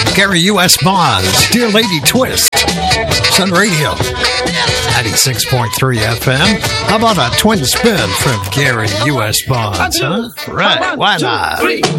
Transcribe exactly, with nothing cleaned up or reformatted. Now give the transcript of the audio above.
Gary U S. Bonds, Dear Lady Twist, Sun Radio, ninety-six point three F M. How about a twin spin from Gary U S. Bonds, huh? Right, why not?